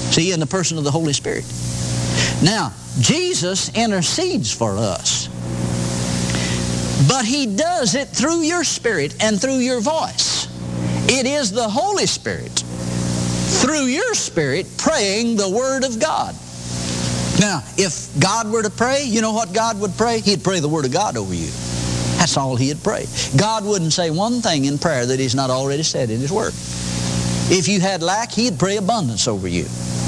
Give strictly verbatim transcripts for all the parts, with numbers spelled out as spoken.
See, in the person of the Holy Spirit. Now, Jesus intercedes for us. But He does it through your spirit and through your voice. It is the Holy Spirit, through your spirit, praying the Word of God. Now, if God were to pray, you know what God would pray? He'd pray the Word of God over you. That's all He'd pray. God wouldn't say one thing in prayer that He's not already said in His Word. If you had lack, He'd pray abundance over you.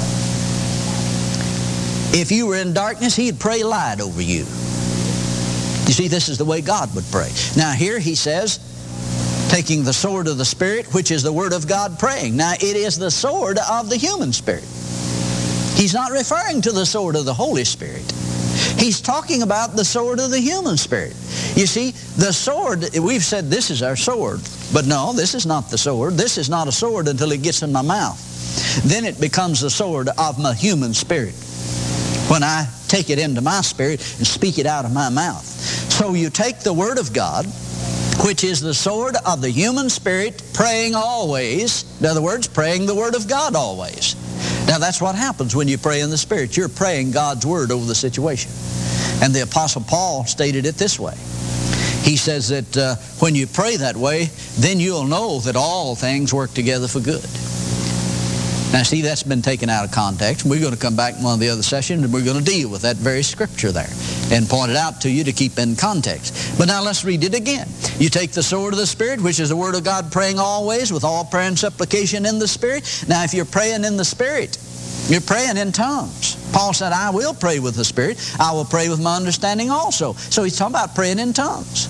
If you were in darkness, He'd pray light over you. You see, this is the way God would pray. Now here He says, taking the sword of the Spirit, which is the Word of God, praying. Now it is the sword of the human spirit. He's not referring to the sword of the Holy Spirit. He's talking about the sword of the human spirit. You see, the sword, we've said this is our sword. But no, this is not the sword. This is not a sword until it gets in my mouth. Then it becomes the sword of my human spirit, when I take it into my spirit and speak it out of my mouth. So you take the Word of God, which is the sword of the human spirit, praying always. In other words, praying the Word of God always. Now that's what happens when you pray in the Spirit. You're praying God's Word over the situation. And the Apostle Paul stated it this way. He says that uh, when you pray that way, then you'll know that all things work together for good. Now see, that's been taken out of context. We're going to come back in one of the other sessions and we're going to deal with that very scripture there and point it out to you to keep in context. But now let's read it again. You take the sword of the Spirit, which is the Word of God, praying always with all prayer and supplication in the Spirit. Now if you're praying in the Spirit, you're praying in tongues. Paul said, I will pray with the Spirit. I will pray with my understanding also. So he's talking about praying in tongues.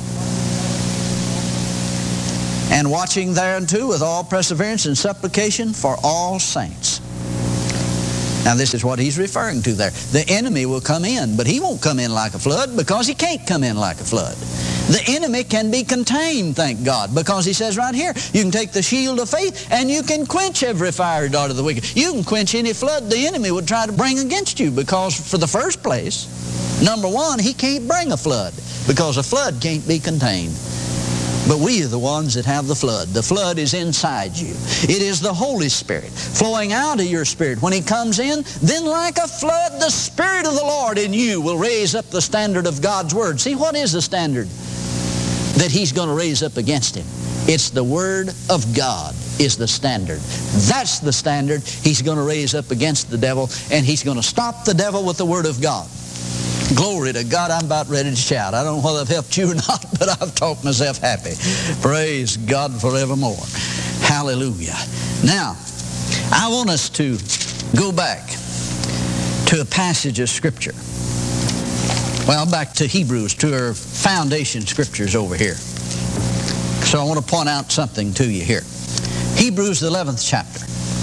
And watching thereunto with all perseverance and supplication for all saints. Now this is what he's referring to there. The enemy will come in, but he won't come in like a flood because he can't come in like a flood. The enemy can be contained, thank God, because he says right here, you can take the shield of faith and you can quench every fiery dart of the wicked. You can quench any flood the enemy would try to bring against you, because for the first place, number one, he can't bring a flood because a flood can't be contained. But we are the ones that have the flood. The flood is inside you. It is the Holy Spirit flowing out of your spirit. When He comes in, then like a flood, the Spirit of the Lord in you will raise up the standard of God's Word. See, what is the standard that He's going to raise up against him? It's the Word of God is the standard. That's the standard He's going to raise up against the devil, and He's going to stop the devil with the Word of God. Glory to God, I'm about ready to shout. I don't know whether I've helped you or not, but I've talked myself happy. Praise God forevermore. Hallelujah. Now, I want us to go back to a passage of Scripture. Well, back to Hebrews, to our foundation scriptures over here. So I want to point out something to you here. Hebrews, the eleventh chapter.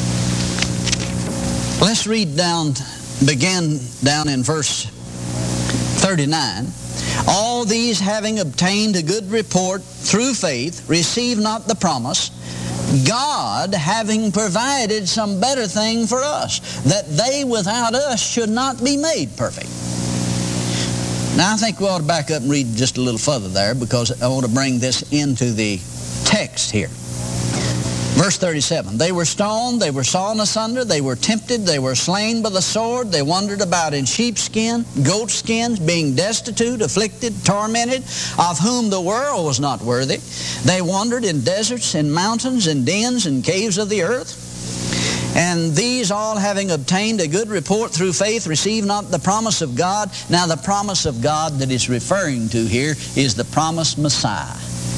Let's read down, begin down in verse thirty-nine. All these having obtained a good report through faith, receive not the promise, God having provided some better thing for us, that they without us should not be made perfect. Now I think we ought to back up and read just a little further there, because I want to bring this into the text here. Verse thirty-seven, they were stoned, they were sawn asunder, they were tempted, they were slain by the sword, they wandered about in sheepskin, goatskins, being destitute, afflicted, tormented, of whom the world was not worthy. They wandered in deserts, in mountains, in dens, and caves of the earth. And these all having obtained a good report through faith, receive not the promise of God. Now the promise of God that it's referring to here is the promised Messiah.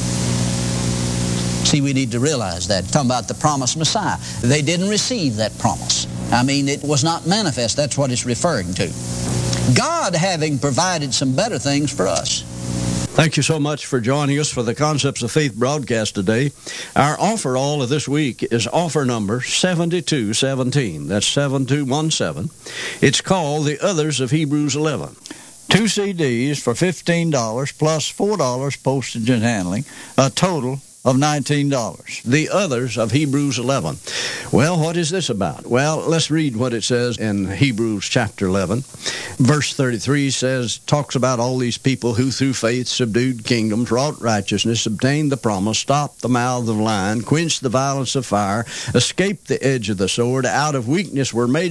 See, we need to realize that. Talking about the promised Messiah. They didn't receive that promise. I mean, it was not manifest. That's what it's referring to. God having provided some better things for us. Thank you so much for joining us for the Concepts of Faith broadcast today. Our offer all of this week is offer number seventy-two seventeen. That's seven two one seven. It's called The Others of Hebrews eleven. Two C Ds for fifteen dollars plus four dollars postage and handling, a total of nineteen dollars. The Others of Hebrews eleven. Well, what is this about? Well, let's read what it says in Hebrews chapter eleven. Verse thirty-three says, talks about all these people who through faith subdued kingdoms, wrought righteousness, obtained the promise, stopped the mouth of lion, quenched the violence of fire, escaped the edge of the sword, out of weakness were made